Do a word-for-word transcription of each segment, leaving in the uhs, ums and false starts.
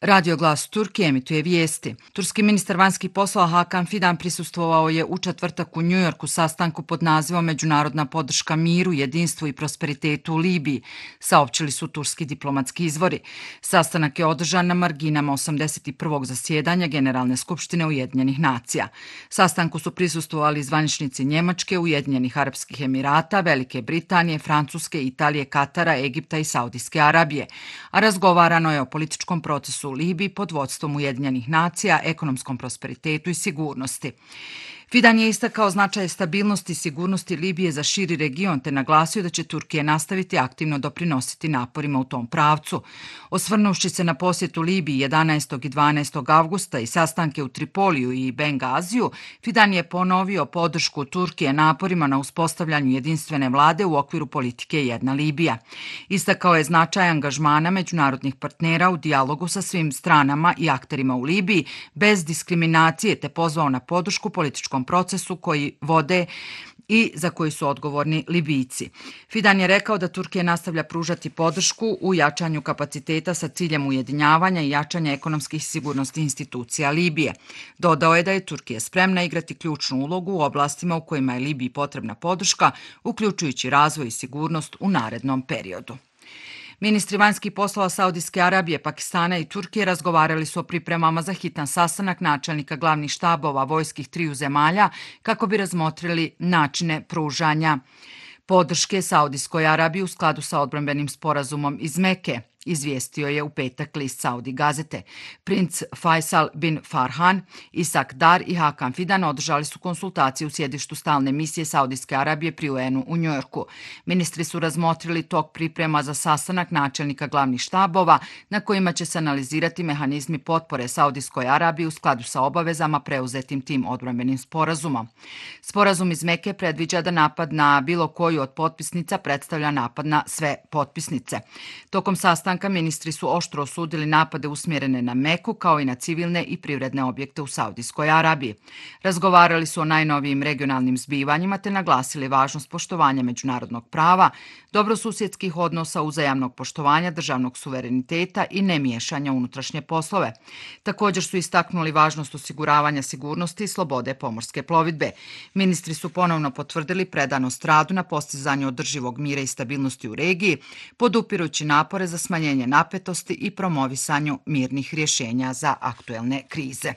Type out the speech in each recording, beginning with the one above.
Radio Glas Turke emituje vijesti. Turski ministar vanjskih poslova Hakan Fidan prisustvovao je u četvrtak u Njujorku sastanku pod nazivom Međunarodna podrška miru, jedinstvu i prosperitetu u Libiji, saopćili su turski diplomatski izvori. Sastanak je održan na marginama osamdeset prvog zasjedanja Generalne skupštine Ujedinjenih nacija. Sastanku su prisustvovali zvaničnici Njemačke, Ujedinjenih Arapskih Emirata, Velike Britanije, Francuske, Italije, Katara, Egipta i Saudijske Arabije, a razgovarano je o političkom procesu u Libiji pod vodstvom Ujedinjenih nacija, ekonomskom prosperitetu i sigurnosti. Fidan je istakao značaj stabilnosti i sigurnosti Libije za širi region te naglasio da će Turkija nastaviti aktivno doprinositi naporima u tom pravcu. Osvrnuvši se na posjetu Libiji jedanaestog i dvanaestog avgusta i sastanke u Tripoliju i Bengaziju, Fidan je ponovio podršku Turkije naporima na uspostavljanju jedinstvene vlade u okviru politike Jedna Libija. Istakao je značaj angažmana međunarodnih partnera u dijalogu sa svim stranama i akterima u Libiji bez diskriminacije te pozvao na podršku političkom procesu koji vode i za koji su odgovorni Libijci. Fidan je rekao da Turkija nastavlja pružati podršku u jačanju kapaciteta sa ciljem ujedinjavanja i jačanja ekonomskih i sigurnosnih institucija Libije. Dodao je da je Turkija spremna igrati ključnu ulogu u oblastima u kojima je Libiji potrebna podrška, uključujući razvoj i sigurnost u narednom periodu. Ministri vanjskih poslova Saudijske Arabije, Pakistana i Turkije razgovarali su o pripremama za hitan sastanak načelnika glavnih štabova vojskih triju zemalja kako bi razmotrili načine pružanja podrške Saudijskoj Arabiji u skladu sa odbrambenim sporazumom iz Meke, izvijestio je u petak list Saudi Gazete. Princ Faisal bin Farhan, Isak Dar i Hakan Fidan održali su konsultacije u sjedištu stalne misije Saudijske Arabije pri U N-u u Njujorku. Ministri su razmotrili tok priprema za sastanak načelnika glavnih štabova na kojima će se analizirati mehanizmi potpore Saudijskoj Arabiji u skladu sa obavezama preuzetim tim odbrambenim sporazumom. Sporazum iz Meke predviđa da napad na bilo koju od potpisnica predstavlja napad na sve potpisnice. Tokom sastanka ministri su oštro osudili napade usmjerene na Meku kao i na civilne i privredne objekte u Saudijskoj Arabiji. Razgovarali su o najnovijim regionalnim zbivanjima te naglasili važnost poštovanja međunarodnog prava, dobrosusjedskih odnosa, uzajamnog poštovanja državnog suvereniteta i nemiješanja u unutrašnje poslove. Također su istaknuli važnost osiguravanja sigurnosti i slobode pomorske plovidbe. Ministri su ponovno potvrdili predanost radu na postizanju održivog mira i stabilnosti u regiji, podupirući napore za smanjenje napetosti i promovisanju mirnih rješenja za aktuelne krize.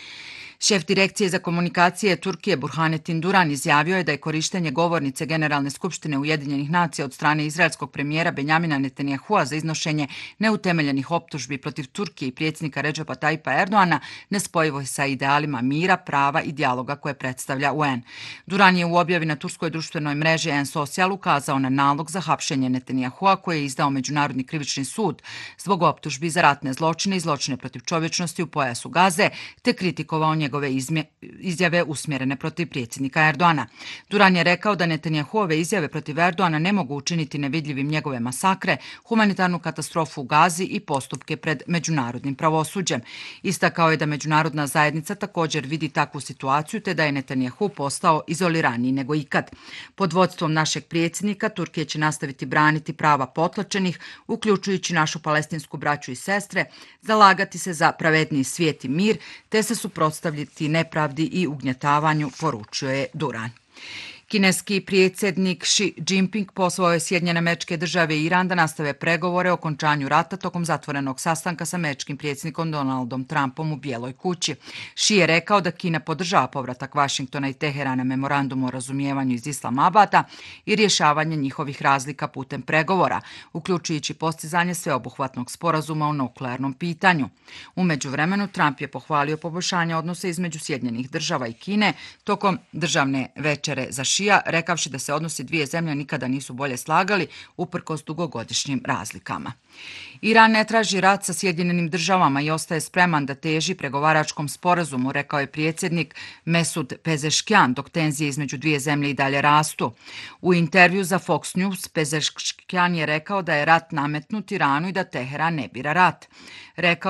Šef direkcije za komunikacije Turkije Burhanettin Duran izjavio je da je korištenje govornice Generalne skupštine Ujedinjenih nacija od strane izraelskog premijera Benjamina Netanjahua za iznošenje neutemeljenih optužbi protiv Turkije i predsjednika Redžepa Tayyipa Erdoana nespojivo sa idealima mira, prava i dijaloga koje predstavlja U N. Duran je u objavi na turskoj društvenoj mreži N-Social ukazao na nalog za hapšenje Netanjahua koji je izdao Međunarodni krivični sud zbog optužbi za ratne zločine i zločine protiv čovječnosti u pojasu Gaze te kritikovao njegove izjave usmjerene protiv predsjednika Erdoana. Duran je rekao da Netanjahuove izjave protiv Erdoana ne mogu učiniti nevidljivim njegove masakre, humanitarnu katastrofu u Gazi i postupke pred međunarodnim pravosuđem. Istakao je da međunarodna zajednica također vidi takvu situaciju te da je Netanjahu postao izoliraniji nego ikad. Pod vodstvom našeg predsjednika Turkija će nastaviti braniti prava potlačenih, uključujući našu palestinsku braću i sestre, zalagati se za pravedniji svijet i mir te se suprotstavljati nepravdi i ugnjetavanju, poručio je Duran. Kineski predsjednik Xi Jinping pozvao je Sjedinjene Američke Države i Iran da nastave pregovore o okončanju rata tokom zatvorenog sastanka sa američkim predsjednikom Donaldom Trumpom u Bijeloj kući. Xi je rekao da Kina podržava povratak Vašingtona i Teherana memorandumu o razumijevanju iz Islamabada i rješavanje njihovih razlika putem pregovora, uključujući postizanje sveobuhvatnog sporazuma o nuklearnom pitanju. U međuvremenu Trump je pohvalio poboljšanje odnosa između Sjedinjenih Država i Kine tokom državne večere za Šija, rekavši da se odnosi dvije zemlje nikada nisu bolje slagali uprkos dugogodišnjim razlikama. Iran ne traži rat sa Sjedinjenim Državama i ostaje spreman da teži pregovaračkom sporazumu, rekao je predsjednik Mesud Pezeshkian, dok tenzije između dvije zemlje i dalje rastu. U intervju za Fox News Pezeshkian je rekao da je rat nametnut Iranu i da Teheran ne bira rat. Rekao